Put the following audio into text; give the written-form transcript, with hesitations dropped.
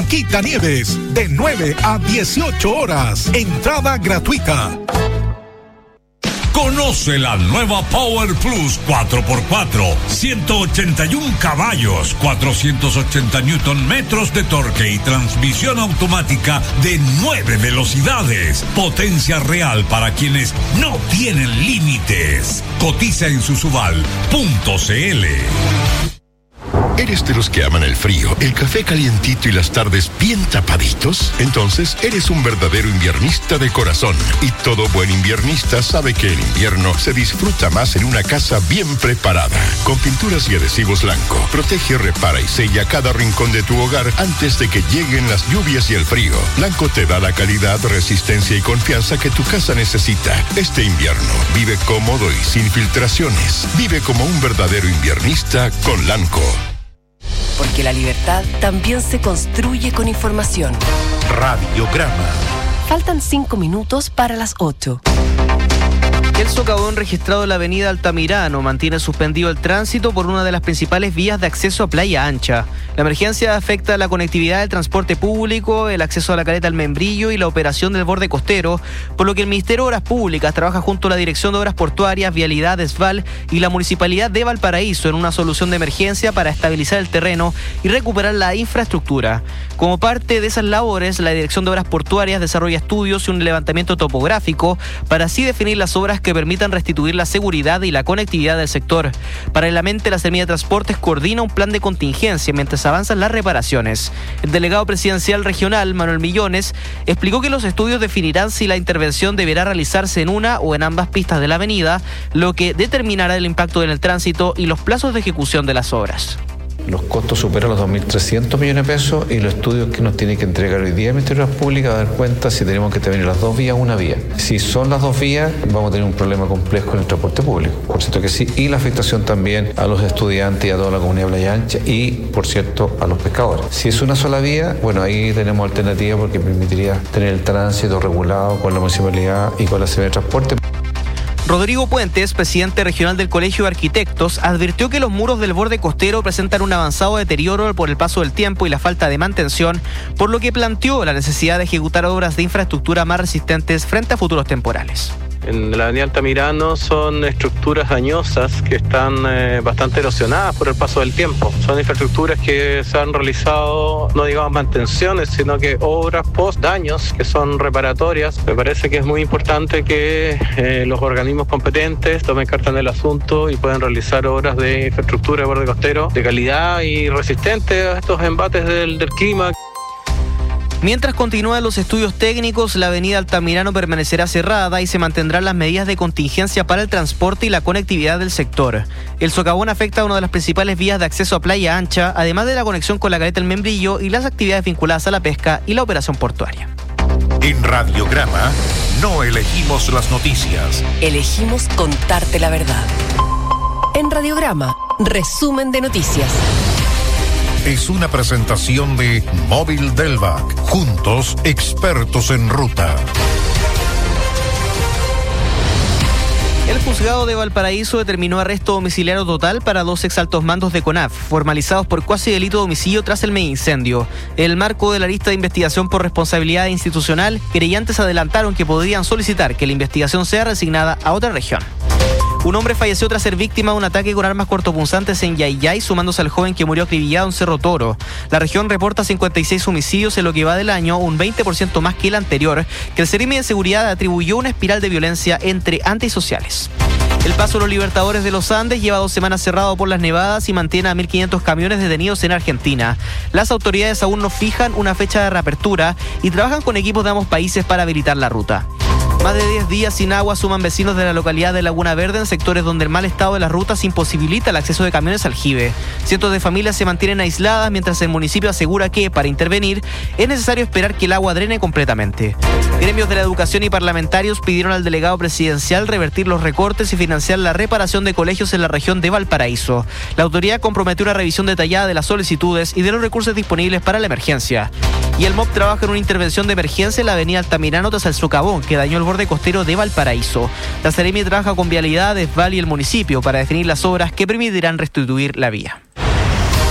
Quitanieves, de 9 a 18 horas. Entrada gratuita. Conoce la nueva Power Plus 4x4, 181 caballos, 480 Newton metros de torque y transmisión automática de 9 velocidades. Potencia real para quienes no tienen límites. Cotiza en susubal.cl. ¿Eres de los que aman el frío, el café calientito y las tardes bien tapaditos? Entonces eres un verdadero inviernista de corazón. Y todo buen inviernista sabe que el invierno se disfruta más en una casa bien preparada. Con pinturas y adhesivos Lanco, protege, repara y sella cada rincón de tu hogar antes de que lleguen las lluvias y el frío. Lanco te da la calidad, resistencia y confianza que tu casa necesita. Este invierno, vive cómodo y sin filtraciones. Vive como un verdadero inviernista con Lanco. Porque la libertad también se construye con información. Radiograma. Faltan 5 minutos para las 8. El socavón registrado en la avenida Altamirano mantiene suspendido el tránsito por una de las principales vías de acceso a Playa Ancha. La emergencia afecta la conectividad del transporte público, el acceso a la caleta del Membrillo y la operación del borde costero, por lo que el Ministerio de Obras Públicas trabaja junto a la Dirección de Obras Portuarias, Vialidad, ESVAL y la Municipalidad de Valparaíso en una solución de emergencia para estabilizar el terreno y recuperar la infraestructura. Como parte de esas labores, la Dirección de Obras Portuarias desarrolla estudios y un levantamiento topográfico para así definir las obras que permitan restituir la seguridad y la conectividad del sector. Paralelamente, la Seremía de Transportes coordina un plan de contingencia mientras avanzan las reparaciones. El delegado presidencial regional, Manuel Millones, explicó que los estudios definirán si la intervención deberá realizarse en una o en ambas pistas de la avenida, lo que determinará el impacto en el tránsito y los plazos de ejecución de las obras. Los costos superan los 2.300 millones de pesos y los estudios que nos tiene que entregar hoy día el Ministerio de Obras Públicas va a dar cuenta si tenemos que tener las dos vías o una vía. Si son las dos vías, vamos a tener un problema complejo en el transporte público, por cierto que sí, y la afectación también a los estudiantes y a toda la comunidad de Playa Ancha y, por cierto, a los pescadores. Si es una sola vía, bueno, ahí tenemos alternativa porque permitiría tener el tránsito regulado con la municipalidad y con la Seremía de Transporte. Rodrigo Puentes, presidente regional del Colegio de Arquitectos, advirtió que los muros del borde costero presentan un avanzado deterioro por el paso del tiempo y la falta de mantención, por lo que planteó la necesidad de ejecutar obras de infraestructura más resistentes frente a futuros temporales. En la avenida Altamirano son estructuras dañosas que están bastante erosionadas por el paso del tiempo. Son infraestructuras que se han realizado, no digamos mantenciones, sino que obras post daños que son reparatorias. Me parece que es muy importante que los organismos competentes tomen carta en el asunto y puedan realizar obras de infraestructura de borde costero de calidad y resistente a estos embates del clima. Mientras continúan los estudios técnicos, la avenida Altamirano permanecerá cerrada y se mantendrán las medidas de contingencia para el transporte y la conectividad del sector. El socavón afecta a una de las principales vías de acceso a Playa Ancha, además de la conexión con la caleta del Membrillo y las actividades vinculadas a la pesca y la operación portuaria. En Radiograma no elegimos las noticias. Elegimos contarte la verdad. En Radiograma, resumen de noticias. Es una presentación de Móvil Delvac. Juntos, expertos en ruta. El juzgado de Valparaíso determinó arresto domiciliario total para 2 exaltos mandos de CONAF, formalizados por cuasi delito de homicidio tras el mega incendio. En el marco de la lista de investigación por responsabilidad institucional, querellantes adelantaron que podrían solicitar que la investigación sea resignada a otra región. Un hombre falleció tras ser víctima de un ataque con armas cortopunzantes en Yayay, sumándose al joven que murió acribillado en Cerro Toro. La región reporta 56 homicidios en lo que va del año, un 20% más que el anterior, que el Seremi de Seguridad atribuyó una espiral de violencia entre antisociales. El Paso de los Libertadores de los Andes lleva 2 semanas cerrado por las nevadas y mantiene a 1.500 camiones detenidos en Argentina. Las autoridades aún no fijan una fecha de reapertura y trabajan con equipos de ambos países para habilitar la ruta. Más de 10 días sin agua suman vecinos de la localidad de Laguna Verde en sectores donde el mal estado de las rutas imposibilita el acceso de camiones al Jibe. Cientos de familias se mantienen aisladas mientras el municipio asegura que, para intervenir, es necesario esperar que el agua drene completamente. Gremios de la educación y parlamentarios pidieron al delegado presidencial revertir los recortes y financiar la reparación de colegios en la región de Valparaíso. La autoridad comprometió una revisión detallada de las solicitudes y de los recursos disponibles para la emergencia. Y el MOP trabaja en una intervención de emergencia en la avenida Altamirano tras el socavón que dañó el borde costero de Valparaíso. La Seremi trabaja con Vialidad, ESVAL y el municipio para definir las obras que permitirán restituir la vía.